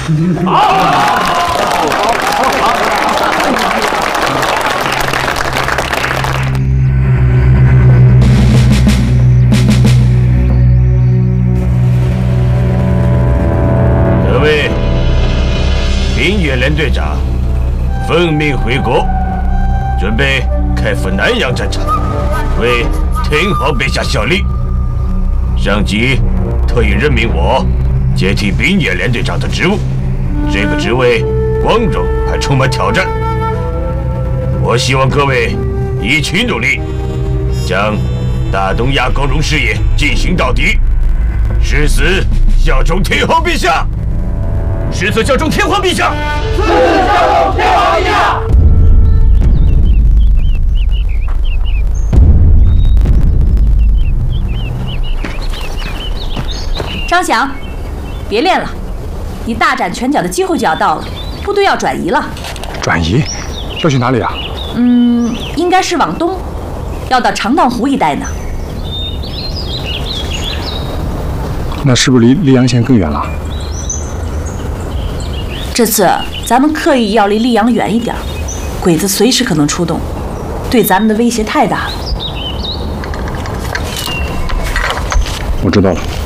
各位，冰野连队长奉命回国，准备开赴南阳战场，为天皇陛下效力。上级特意任命我接替冰野连队长的职务，这个职位光荣还充满挑战。我希望各位一起努力，将大东亚光荣事业进行到底，誓死效忠天皇陛下。誓死效忠天皇陛下！ 誓死效忠天皇陛下！ 张翔，别练了，你大展拳脚的机会就要到了，部队要转移了。 转移？要去哪里啊？ 应该是往东，要到长荡湖一带呢。 那是不是离溧阳县更远了？ 这次咱们刻意要离溧阳远一点，鬼子随时可能出动，对咱们的威胁太大了。 我知道了。